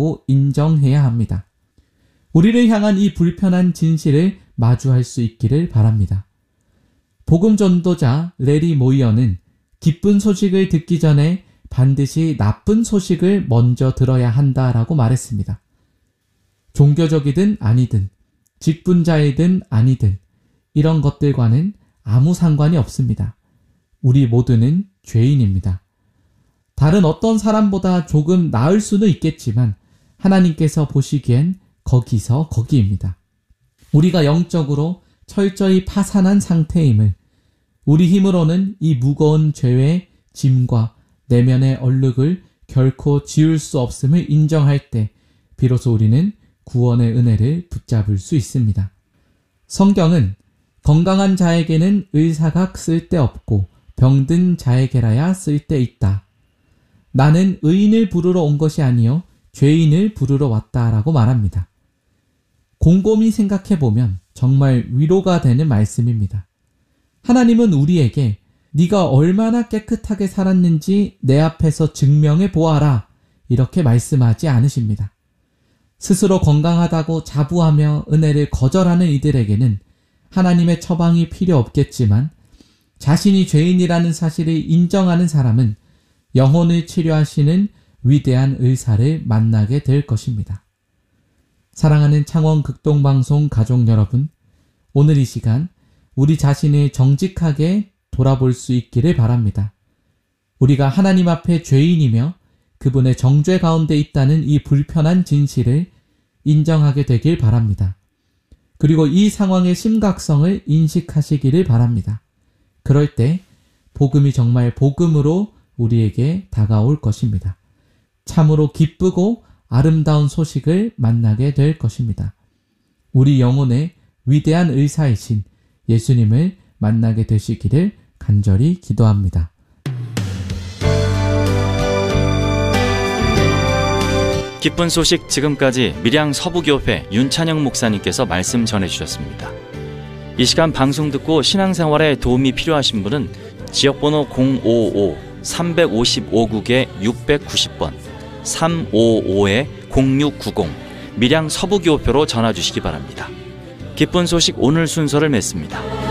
있다고 인정해야 합니다. 우리를 향한 이 불편한 진실을 마주할 수 있기를 바랍니다. 복음 전도자 레리 모이어는 기쁜 소식을 듣기 전에 반드시 나쁜 소식을 먼저 들어야 한다라고 말했습니다. 종교적이든 아니든, 직분자이든 아니든 이런 것들과는 아무 상관이 없습니다. 우리 모두는 죄인입니다. 다른 어떤 사람보다 조금 나을 수는 있겠지만 하나님께서 보시기엔 거기서 거기입니다. 우리가 영적으로 철저히 파산한 상태임을, 우리 힘으로는 이 무거운 죄의 짐과 내면의 얼룩을 결코 지울 수 없음을 인정할 때 비로소 우리는 구원의 은혜를 붙잡을 수 있습니다. 성경은 건강한 자에게는 의사가 쓸데없고 병든 자에게라야 쓸데있다. 나는 의인을 부르러 온 것이 아니요 죄인을 부르러 왔다라고 말합니다. 곰곰이 생각해보면 정말 위로가 되는 말씀입니다. 하나님은 우리에게 네가 얼마나 깨끗하게 살았는지 내 앞에서 증명해 보아라 이렇게 말씀하지 않으십니다. 스스로 건강하다고 자부하며 은혜를 거절하는 이들에게는 하나님의 처방이 필요 없겠지만 자신이 죄인이라는 사실을 인정하는 사람은 영혼을 치료하시는 위대한 의사를 만나게 될 것입니다. 사랑하는 창원 극동방송 가족 여러분, 오늘 이 시간 우리 자신을 정직하게 돌아볼 수 있기를 바랍니다. 우리가 하나님 앞에 죄인이며 그분의 정죄 가운데 있다는 이 불편한 진실을 인정하게 되길 바랍니다. 그리고 이 상황의 심각성을 인식하시기를 바랍니다. 그럴 때 복음이 정말 복음으로 우리에게 다가올 것입니다. 참으로 기쁘고 아름다운 소식을 만나게 될 것입니다. 우리 영혼의 위대한 의사이신 예수님을 만나게 되시기를 간절히 기도합니다. 기쁜 소식 지금까지 밀양 서부교회 윤찬영 목사님께서 말씀 전해주셨습니다. 이 시간 방송 듣고 신앙생활에 도움이 필요하신 분은 지역번호 055-355국에 690번 355-0690 밀양 서부교회로 전화주시기 바랍니다. 기쁜 소식 오늘 순서를 맺습니다.